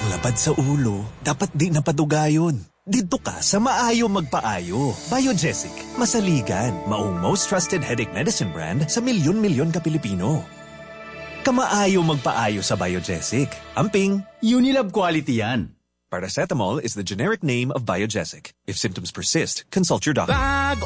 labad sa ulo, dapat di napadugayon. Dito ka sa Maayo Magpaayo. Biogesic, masaligan, maong most trusted headache medicine brand sa milyon-milyon ka Pilipino. Kamaayo magpaayo sa Biogesic. Amping, Unilab quality yan. Paracetamol is the generic name of Biogesic. If symptoms persist, consult your doctor.